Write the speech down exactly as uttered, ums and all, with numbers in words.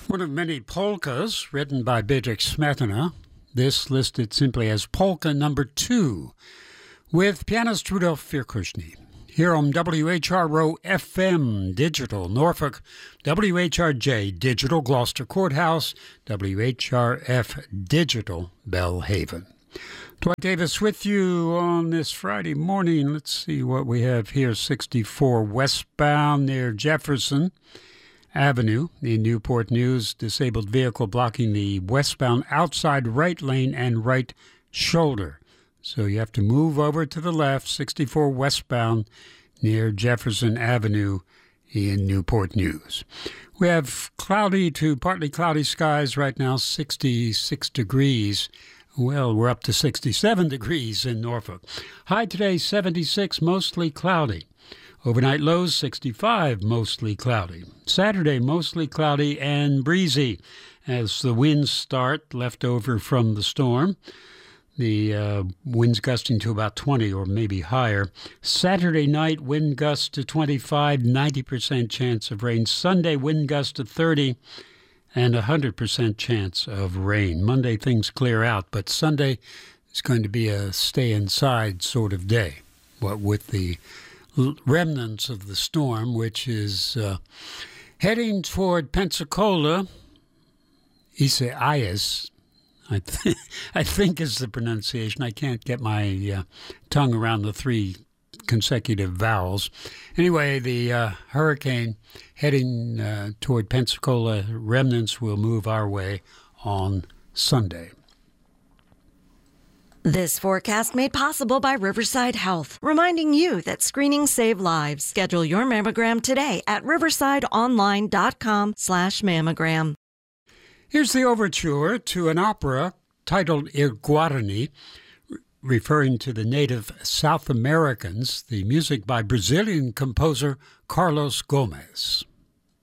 One of many polkas written by Bedřich Smetana, this listed simply as polka number two, with pianist Rudolf Firkushny. Here on W H R O F M Digital Norfolk, W H R J Digital Gloucester Courthouse, W H R F Digital Belhaven. Dwight Davis with you on this Friday morning. Let's see what we have here. sixty-four westbound near Jefferson Avenue in Newport News. Disabled vehicle blocking the westbound outside right lane and right shoulder. So you have to move over to the left, sixty-four westbound near Jefferson Avenue in Newport News. We have cloudy to partly cloudy skies right now, sixty-six degrees. Well, we're up to sixty-seven degrees in Norfolk. High today, seventy-six, mostly cloudy. Overnight lows, sixty-five, mostly cloudy. Saturday, mostly cloudy and breezy as the winds start, left over from the storm. The uh, winds gusting to about twenty or maybe higher. Saturday night, wind gusts to twenty-five, ninety percent chance of rain. Sunday, wind gusts to thirty and one hundred percent chance of rain. Monday, things clear out, but Sunday is going to be a stay inside sort of day. What with the remnants of the storm, which is uh, heading toward Pensacola, Isaias, I, th- I think is the pronunciation. I can't get my uh, tongue around the three consecutive vowels. Anyway, the uh, hurricane heading uh, toward Pensacola, remnants will move our way on Sunday. This forecast made possible by Riverside Health, reminding you that screenings save lives. Schedule your mammogram today at riversideonline.com slash mammogram. Here's the overture to an opera titled Il Guarani, referring to the native South Americans, the music by Brazilian composer Carlos Gomes.